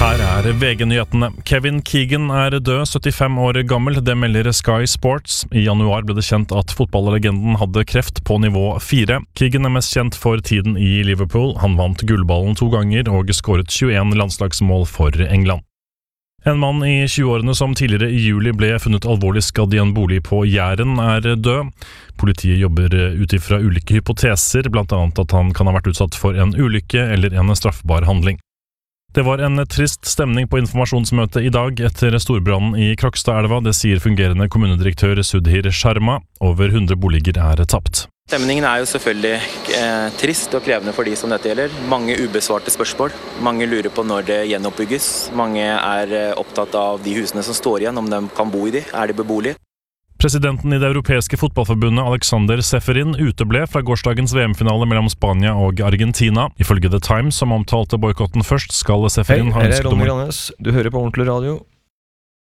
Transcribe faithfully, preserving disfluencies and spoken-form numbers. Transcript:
Her er V G-nyhetene. Kevin Keegan er død, syttifem år gammel. Det melder Sky Sports. I januar ble det kjent at fotballlegenden hadde kreft på nivå fire. Keegan er mest kjent for tiden i Liverpool. Han vant gullballen to ganger og skåret tjueen landslagsmål for England. En mann i tjueårene som tidligere i juli ble funnet alvorlig skadd i en bolig på Jæren er død. Politiet jobber ut ifra ulike hypoteser, blant annet at han kan ha vært utsatt for en ulykke eller en straffbar handling. Det var en trist stemning på informasjonsmøtet i dag etter storbrannen i Krokstadelva. Det sier fungerende kommunedirektør Sudhir Sharma. Over hundre boliger er tapt. Stemningen er jo selvfølgelig eh, trist og krevende for de som dette gjelder. Mange ubesvarte spørsmål. Mange lurer på når det gjenoppbygges. Mange er eh, opptatt av de husene som står igjen, om de kan bo i de. Er de beboelige? Presidenten i det europeiske fotballforbundet, Alexander Seferin, uteble fra gårsdagens V M-finale mellom Spania og Argentina. Ifølge The Times, som omtalte boikotten først, skal Seferin Hei, ha her er ønsket Ronny om... Rannes. Du hører på Ordentlig Radio.